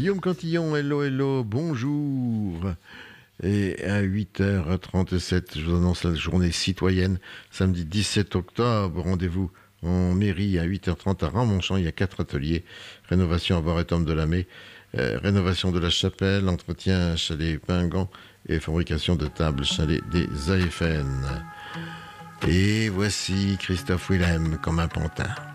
Guillaume Cantillon, hello, hello, bonjour. Et à 8h37, je vous annonce la journée citoyenne, samedi 17 octobre. Rendez-vous en mairie à 8h30 à Ramonchamp. Il y a 4 ateliers. Rénovation à Boret-Homme de la Mai, rénovation de la chapelle, entretien chalet Pingan et fabrication de tables chalet des AFN. Et voici Christophe Willem comme un pantin.